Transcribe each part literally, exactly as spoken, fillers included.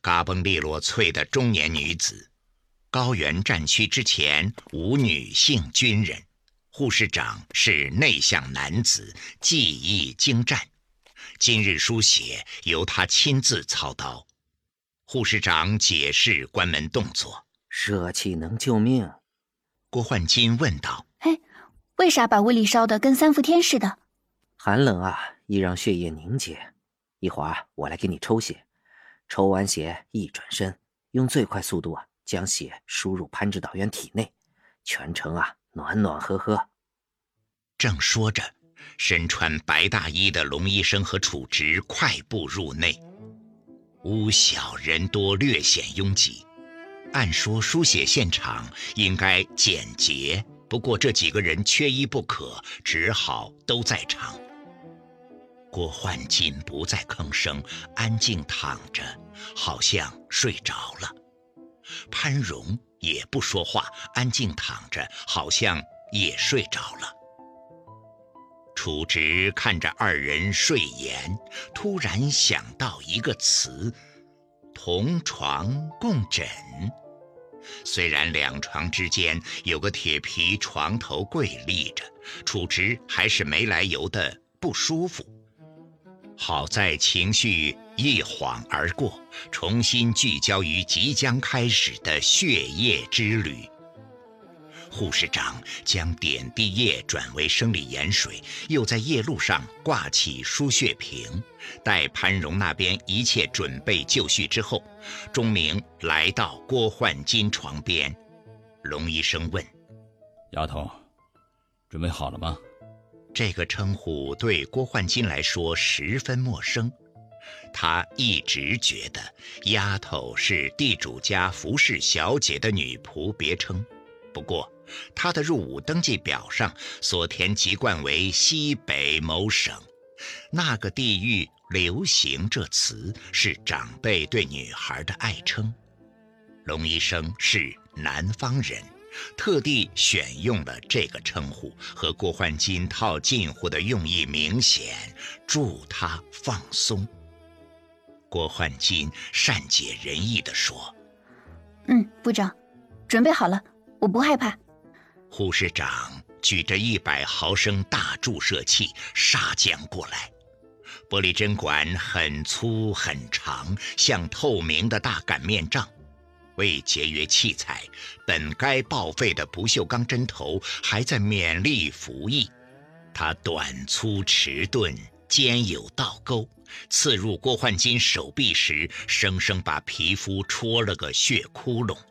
嘎嘣利落脆的中年女子。高原战区之前无女性军人，护士长是内向男子，技艺精湛。今日书写由他亲自操刀。护士长解释关门动作。 热气能救命。 郭焕金问道： 哎，为啥把胃里烧得跟三伏天似的？ 寒冷啊，易让血液凝结。一会儿我来给你抽血，抽完血一转身，用最快速度啊将血输入潘指导员体内，全程啊暖暖和和。 正说着，身穿白大衣的龙医生和楚直快步入内。屋小人多，略显拥挤。按说书写现场应该简洁，不过这几个人缺一不可，只好都在场。郭焕金不再吭声，安静躺着，好像睡着了。潘荣也不说话，安静躺着，好像也睡着了。楚直看着二人睡颜，突然想到一个词：同床共枕。虽然两床之间有个铁皮床头柜立着，楚直还是没来由的不舒服。好在情绪一晃而过，重新聚焦于即将开始的血液之旅。护士长将点滴液转为生理盐水，又在液路上挂起输血瓶。待潘荣那边一切准备就绪之后，钟明来到郭焕金床边。龙医生问： 丫头，准备好了吗？ 这个称呼对郭焕金来说十分陌生。他一直觉得丫头是地主家服侍小姐的女仆别称，不过他的入伍登记表上所填籍贯为西北某省，那个地域流行这词，是长辈对女孩的爱称。龙医生是南方人，特地选用了这个称呼，和郭焕金套近乎的用意明显，助他放松。郭焕金善解人意地说： 嗯，部长，准备好了，我不害怕。 护士长举着一百毫升大注射器杀将过来，玻璃针管很粗很长，像透明的大擀面杖。为节约器材，本该报废的不锈钢针头还在勉力服役。它短粗迟钝，尖有倒钩，刺入郭焕金手臂时，生生把皮肤戳了个血窟窿。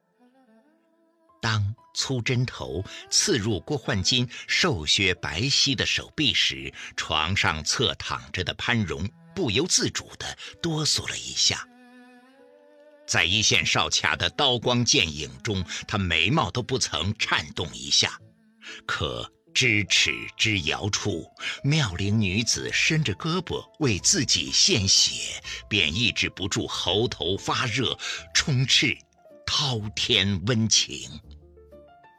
当粗针头刺入郭焕金瘦削白皙的手臂时，床上侧躺着的潘荣不由自主地哆嗦了一下。在一线哨卡的刀光剑影中，他眉毛都不曾颤动一下。可咫尺之遥处，妙龄女子伸着胳膊为自己献血，便抑制不住喉头发热，充斥滔天温情。